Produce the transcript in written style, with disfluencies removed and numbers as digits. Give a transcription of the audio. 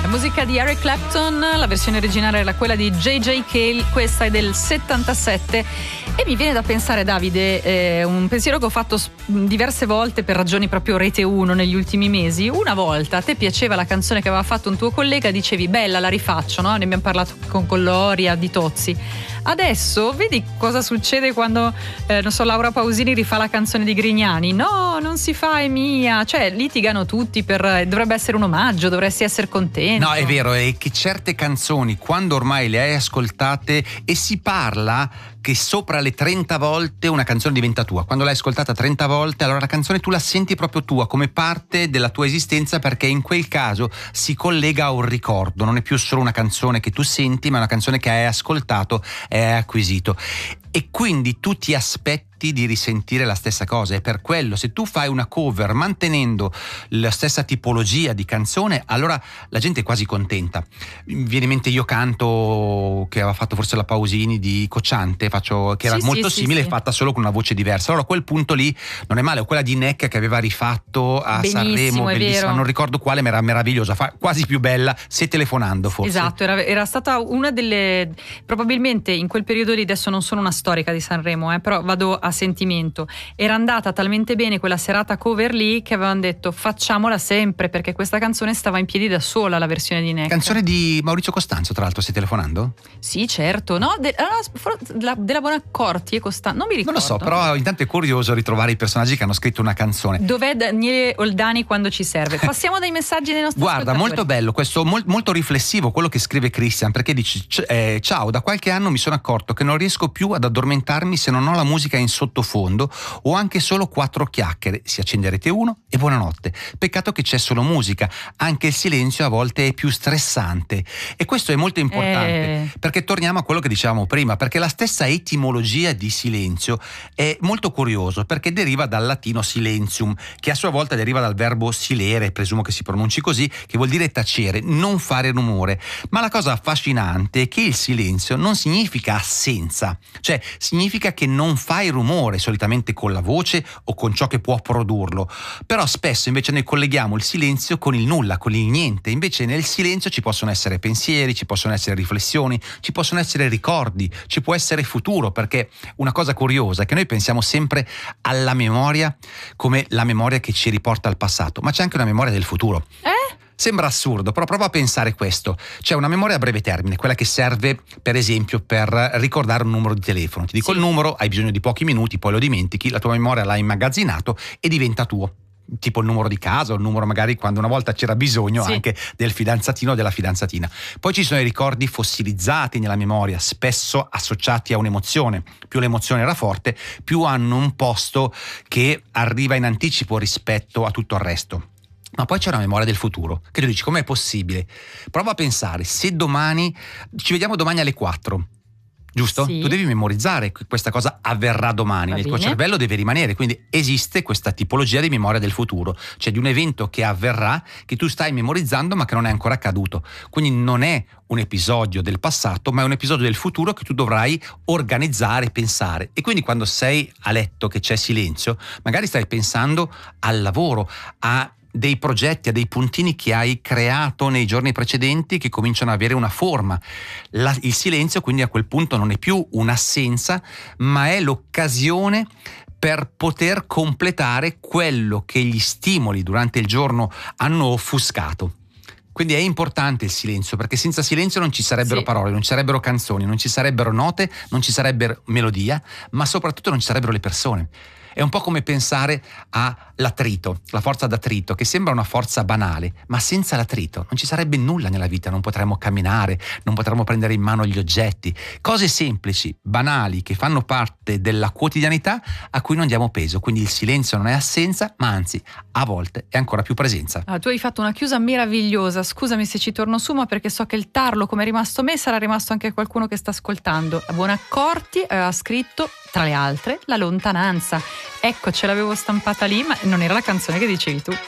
Musica di Eric Clapton, la versione originale era quella di J.J. Cale, questa è del 77 e mi viene da pensare, Davide, un pensiero che ho fatto diverse volte per ragioni proprio Rete 1 negli ultimi mesi. Una volta a te piaceva la canzone che aveva fatto un tuo collega, dicevi bella, la rifaccio, no? Ne abbiamo parlato con Gloria di Tozzi. Adesso vedi cosa succede quando non so, Laura Pausini rifà la canzone di Grignani. No, non si fa, è mia. Cioè litigano tutti dovrebbe essere un omaggio, dovresti essere contento. No, è vero, è che certe canzoni, quando ormai le hai ascoltate, e si parla che sopra le 30 volte una canzone diventa tua. Quando l'hai ascoltata 30 volte, allora la canzone tu la senti proprio tua, come parte della tua esistenza, perché in quel caso si collega a un ricordo. Non è più solo una canzone che tu senti, ma una canzone che hai ascoltato e hai acquisito. E quindi tu ti aspetti di risentire la stessa cosa. E per quello, se tu fai una cover mantenendo la stessa tipologia di canzone, allora la gente è quasi contenta. Mi viene in mente Io canto, che aveva fatto forse la Pausini di Cocciante, che era molto simile, fatta solo con una voce diversa. Allora a quel punto lì non è male. O quella di Neck che aveva rifatto a Sanremo, bellissima, non ricordo quale, ma era meravigliosa, quasi più bella Se telefonando, forse. Esatto, era stata una delle, probabilmente in quel periodo lì, adesso non sono una storica di Sanremo, però vado a sentimento, era andata talmente bene quella serata cover lì che avevano detto facciamola sempre, perché questa canzone stava in piedi da sola, la versione di Neck. Canzone di Maurizio Costanzo, tra l'altro. Stai telefonando? Sì, certo, no? Della Bonaccorti e Costanzo, non mi ricordo. Non lo so, però intanto è curioso ritrovare i personaggi che hanno scritto una canzone. Dov'è Daniele Oldani quando ci serve? Passiamo dai messaggi dei nostri Guarda, ascoltatori. molto bello, questo molto riflessivo quello che scrive Christian, perché dice ciao, da qualche anno mi sono accorto che non riesco più ad addormentarmi se non ho la musica in sottofondo o anche solo 4 chiacchiere, si accende Rete 1 e buonanotte. Peccato che c'è solo musica, anche il silenzio a volte è più stressante, e questo è molto importante perché torniamo a quello che dicevamo prima, perché la stessa etimologia di silenzio è molto curioso, perché deriva dal latino silentium, che a sua volta deriva dal verbo silere, presumo che si pronunci così, che vuol dire tacere, non fare rumore. Ma la cosa affascinante è che il silenzio non significa assenza, cioè significa che non fai rumore, solitamente con la voce o con ciò che può produrlo, però spesso invece noi colleghiamo il silenzio con il nulla, con il niente. Invece nel silenzio ci possono essere pensieri, ci possono essere riflessioni, ci possono essere ricordi, ci può essere futuro, perché una cosa curiosa è che noi pensiamo sempre alla memoria come la memoria che ci riporta al passato, ma c'è anche una memoria del futuro. Sembra assurdo, però prova a pensare questo. C'è una memoria a breve termine, quella che serve per esempio per ricordare un numero di telefono. Ti dico il numero, hai bisogno di pochi minuti, poi lo dimentichi, la tua memoria l'ha immagazzinato e diventa tuo. Tipo il numero di casa, o il numero magari quando una volta c'era bisogno anche del fidanzatino o della fidanzatina. Poi ci sono i ricordi fossilizzati nella memoria, spesso associati a un'emozione. Più l'emozione era forte, più hanno un posto che arriva in anticipo rispetto a tutto il resto. Ma poi c'è una memoria del futuro, che tu dici com'è possibile? Prova a pensare, se domani ci vediamo domani alle 4, giusto? Sì. Tu devi memorizzare che questa cosa avverrà domani, nel tuo cervello deve rimanere, quindi esiste questa tipologia di memoria del futuro, cioè di un evento che avverrà, che tu stai memorizzando ma che non è ancora accaduto. Quindi non è un episodio del passato, ma è un episodio del futuro che tu dovrai organizzare, pensare. E quindi quando sei a letto che c'è silenzio, magari stai pensando al lavoro, a dei progetti, a dei puntini che hai creato nei giorni precedenti che cominciano ad avere una forma. Il silenzio quindi a quel punto non è più un'assenza, ma è l'occasione per poter completare quello che gli stimoli durante il giorno hanno offuscato. Quindi è importante il silenzio, perché senza silenzio non ci sarebbero parole, non ci sarebbero canzoni, non ci sarebbero note, non ci sarebbe melodia, ma soprattutto non ci sarebbero le persone. È un po' come pensare all'attrito, la forza d'attrito, che sembra una forza banale, ma senza l'attrito non ci sarebbe nulla nella vita, non potremmo camminare, non potremmo prendere in mano gli oggetti, cose semplici, banali, che fanno parte della quotidianità a cui non diamo peso. Quindi il silenzio non è assenza, ma anzi a volte è ancora più presenza. Tu hai fatto una chiusa meravigliosa, scusami se ci torno su, ma perché so che il tarlo, come è rimasto me, sarà rimasto anche qualcuno che sta ascoltando. Bonaccorti aveva scritto, tra le altre, La lontananza. Ecco, ce l'avevo stampata lì, ma non era la canzone che dicevi tu.